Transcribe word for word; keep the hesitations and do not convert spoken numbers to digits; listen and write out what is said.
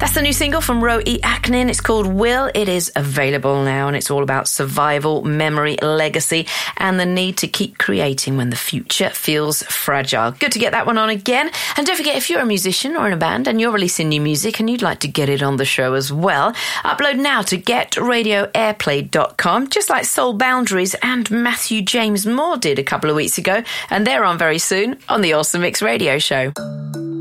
That's the new single from Ro E. Aknin. It's called Will. It is available now, and it's all about survival, memory, legacy, and the need to keep creating when the future feels fragile. Good to get that one on again. And don't forget, if you're a musician or in a band and you're releasing new music and you'd like to get it on the show as well, upload now to get radio airplay dot com, just like Soul Boundaries and Matthew James Moore did a couple of weeks ago. And they're on very soon on the Awesome Mix Radio Show.